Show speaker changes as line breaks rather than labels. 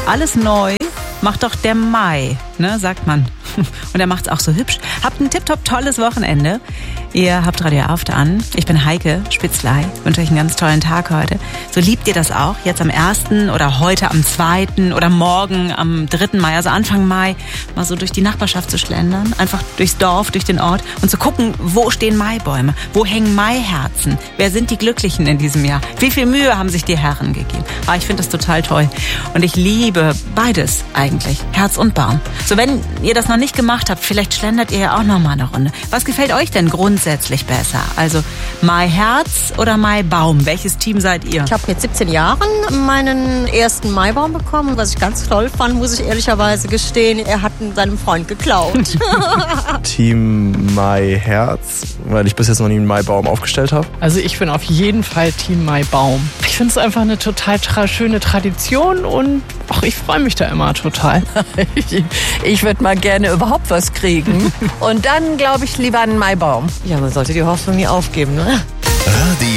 alles neu macht doch der Mai, ne, sagt man. Und er macht es auch so hübsch. Habt ein tipptopp tolles Wochenende. Ihr habt Radio Afte an. Ich bin Heike Spitzley. Wünsche euch einen ganz tollen Tag heute. So liebt ihr das auch, jetzt am 1. oder heute am 2. oder morgen am 3. Mai, also Anfang Mai, mal so durch die Nachbarschaft zu schlendern, einfach durchs Dorf, durch den Ort und zu gucken, wo stehen Maibäume, wo hängen Maiherzen, wer sind die Glücklichen in diesem Jahr, wie viel Mühe haben sich die Herren gegeben. Ich finde das total toll und ich liebe beides eigentlich, Herz und Baum. So, wenn ihr das noch nicht gemacht habt, vielleicht schlendert ihr ja auch noch mal eine Runde. Was gefällt euch denn grundsätzlich besser? Also Maiherz oder Maibaum? Welches Team seid ihr?
Ich habe mit 17 Jahren meinen ersten Maibaum bekommen, was ich ganz toll fand, muss ich ehrlicherweise gestehen. Er hat ihn seinem Freund geklaut.
Team Maiherz, weil ich bis jetzt noch nie einen Maibaum aufgestellt habe.
Also ich bin auf jeden Fall Team Maibaum. Ich finde es einfach eine total schöne Tradition und ich freue mich da immer total.
Ich würde mal gerne überhaupt was kriegen. Und dann, glaube ich, lieber einen Maibaum.
Ja, man sollte die Hoffnung nie aufgeben, ne?